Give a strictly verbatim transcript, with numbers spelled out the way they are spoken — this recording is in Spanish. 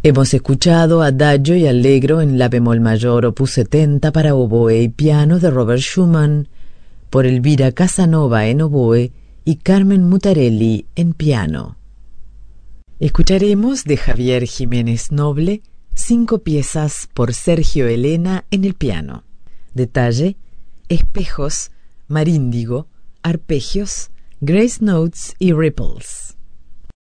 Hemos escuchado Adagio y Allegro en la bemol mayor opus setenta para oboe y piano de Robert Schumann, por Elvira Casanova en oboe y Carmen Mutarelli en piano. Escucharemos de Javier Jiménez Noble cinco piezas por Sergio Elena en el piano. Detalle: espejos, maríndigo, arpegios, grace notes y ripples.